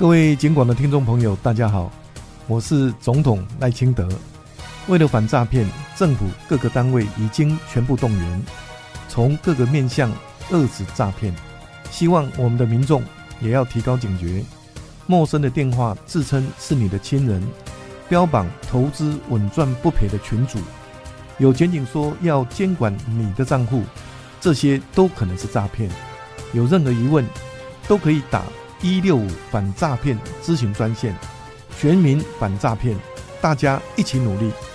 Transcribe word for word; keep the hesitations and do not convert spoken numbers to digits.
各位警广的听众朋友大家好，我是总统赖清德。为了反诈骗，政府各个单位已经全部动员，从各个面向遏止诈骗，希望我们的民众也要提高警觉。陌生的电话自称是你的亲人，标榜投资稳赚不赔的群组，有检警说要监管你的账户，这些都可能是诈骗。有任何疑问都可以打一六五反诈骗咨询专线，全民反诈骗，大家一起努力。